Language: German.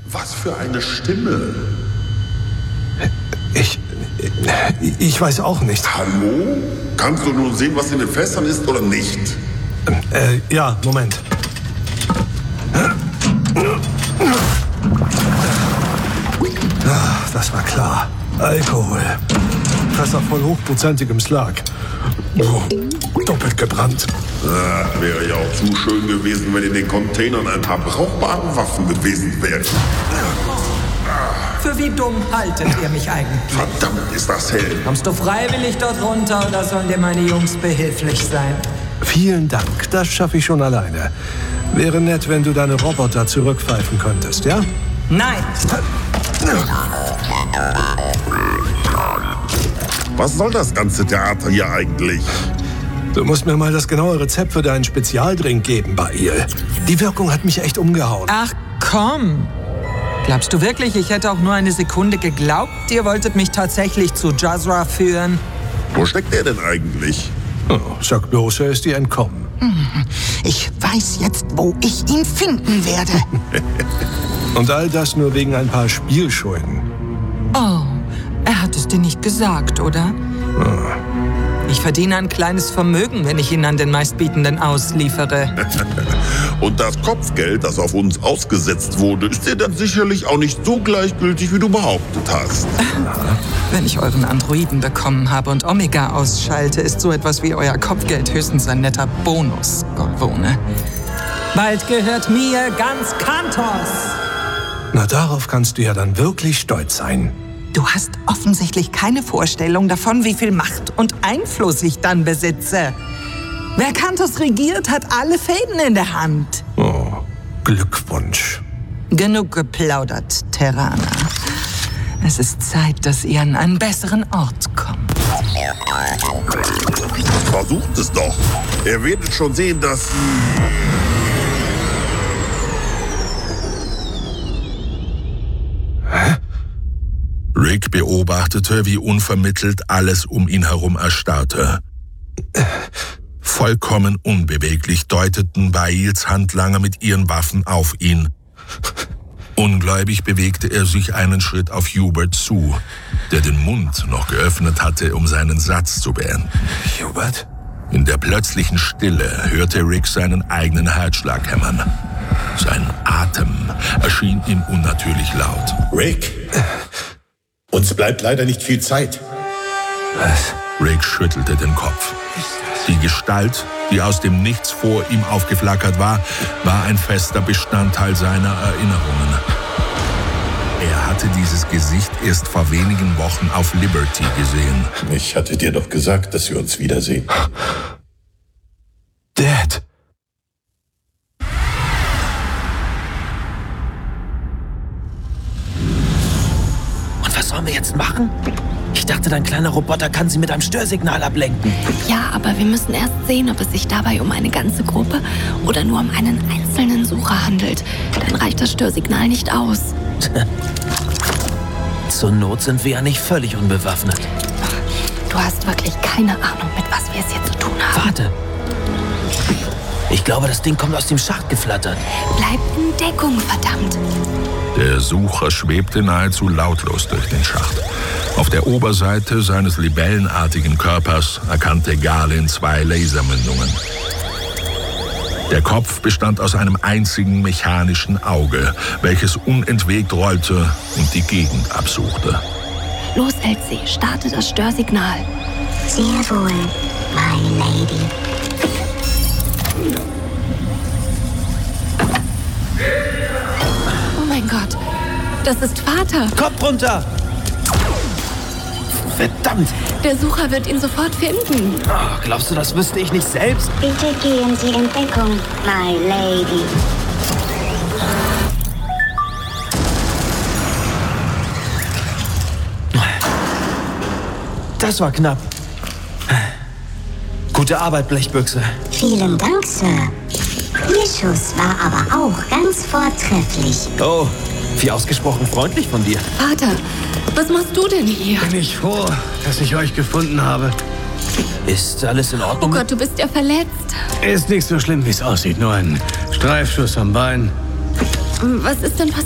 Was für eine Stimme. Ich weiß auch nicht. Hallo? Kannst du nun sehen, was in den Fässern ist oder nicht? Ja, Moment. Das war klar. Alkohol. Fässer voll hochprozentigem Slag. Doppelt gebrannt. Wäre ja auch zu schön gewesen, wenn in den Containern ein paar brauchbare Waffen gewesen wären. Für wie dumm haltet ihr mich eigentlich? Verdammt, ist das hell. Kommst du freiwillig dort runter oder sollen dir meine Jungs behilflich sein? Vielen Dank, das schaffe ich schon alleine. Wäre nett, wenn du deine Roboter zurückpfeifen könntest, ja? Nein! Was soll das ganze Theater hier eigentlich? Du musst mir mal das genaue Rezept für deinen Spezialdrink geben, Bail. Die Wirkung hat mich echt umgehauen. Ach komm! Glaubst du wirklich, ich hätte auch nur eine Sekunde geglaubt, ihr wolltet mich tatsächlich zu Jazra führen? Wo steckt er denn eigentlich? Oh, sag bloß, er ist dir entkommen. Ich weiß jetzt, wo ich ihn finden werde. Und all das nur wegen ein paar Spielschulden. Oh, er hat es dir nicht gesagt, oder? Ich verdiene ein kleines Vermögen, wenn ich ihn an den Meistbietenden ausliefere. Und das Kopfgeld, das auf uns ausgesetzt wurde, ist dir dann sicherlich auch nicht so gleichgültig, wie du behauptet hast. Wenn ich euren Androiden bekommen habe und Omega ausschalte, ist so etwas wie euer Kopfgeld höchstens ein netter Bonus, Golvone. Bald gehört mir ganz Kantos. Na, darauf kannst du ja dann wirklich stolz sein. Du hast offensichtlich keine Vorstellung davon, wie viel Macht und Einfluss ich dann besitze. Wer Kantos regiert, hat alle Fäden in der Hand. Oh, Glückwunsch. Genug geplaudert, Terraner. Es ist Zeit, dass ihr an einen besseren Ort kommt. Versucht es doch. Ihr werdet schon sehen, dass... Rick beobachtete, wie unvermittelt alles um ihn herum erstarrte. Vollkommen unbeweglich deuteten Bails Handlanger mit ihren Waffen auf ihn. Ungläubig bewegte er sich einen Schritt auf Hubert zu, der den Mund noch geöffnet hatte, um seinen Satz zu beenden. Hubert? In der plötzlichen Stille hörte Rick seinen eigenen Herzschlag hämmern. Sein Atem erschien ihm unnatürlich laut. Rick, uns bleibt leider nicht viel Zeit. Was? Rick schüttelte den Kopf. Die Gestalt, die aus dem Nichts vor ihm aufgeflackert war, war ein fester Bestandteil seiner Erinnerungen. Er hatte dieses Gesicht erst vor wenigen Wochen auf Liberty gesehen. Ich hatte dir doch gesagt, dass wir uns wiedersehen. Dad. Und was sollen wir jetzt machen? Ich dachte, dein kleiner Roboter kann sie mit einem Störsignal ablenken. Ja, aber wir müssen erst sehen, ob es sich dabei um eine ganze Gruppe oder nur um einen einzelnen Sucher handelt. Dann reicht das Störsignal nicht aus. Zur Not sind wir ja nicht völlig unbewaffnet. Du hast wirklich keine Ahnung, mit was wir es hier zu tun haben. Warte. Ich glaube, das Ding kommt aus dem Schacht geflattert. Bleib in Deckung, verdammt. Der Sucher schwebte nahezu lautlos durch den Schacht. Auf der Oberseite seines libellenartigen Körpers erkannte Galen 2 Lasermündungen. Der Kopf bestand aus einem einzigen mechanischen Auge, welches unentwegt rollte und die Gegend absuchte. Los, Elsie, starte das Störsignal. Sehr wohl, my lady. Oh mein Gott, das ist Vater. Kopf runter! Verdammt! Der Sucher wird ihn sofort finden. Oh, glaubst du, das wüsste ich nicht selbst? Bitte gehen Sie in Deckung, my lady. Das war knapp. Gute Arbeit, Blechbüchse. Vielen Dank, Sir. Ihr Schuss war aber auch ganz vortrefflich. Oh, wie ausgesprochen freundlich von dir. Vater, was machst du denn hier? Bin ich froh, dass ich euch gefunden habe. Ist alles in Oh Ordnung? Gott, du bist ja verletzt. Ist nicht so schlimm, wie es aussieht. Nur ein Streifschuss am Bein. Was ist denn passiert?